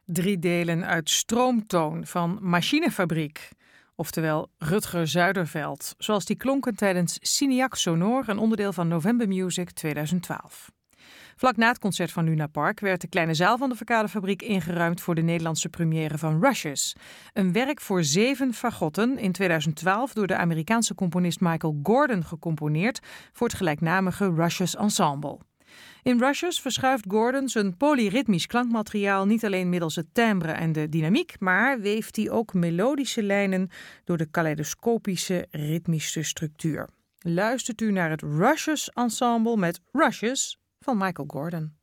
3 delen uit Stroomtoon van Machinefabriek. Oftewel Rutger Zuiderveld, zoals die klonken tijdens Cineac Sonor, een onderdeel van November Music 2012. Vlak na het concert van Luna Park werd de kleine zaal van de Verkadefabriek ingeruimd voor de Nederlandse première van Rushes. Een werk voor 7 fagotten, in 2012 door de Amerikaanse componist Michael Gordon gecomponeerd voor het gelijknamige Rushes Ensemble. In Rushes verschuift Gordon zijn polyritmisch klankmateriaal niet alleen middels het timbre en de dynamiek, maar weeft hij ook melodische lijnen door de kaleidoscopische ritmische structuur. Luistert u naar het Rushes Ensemble met Rushes van Michael Gordon.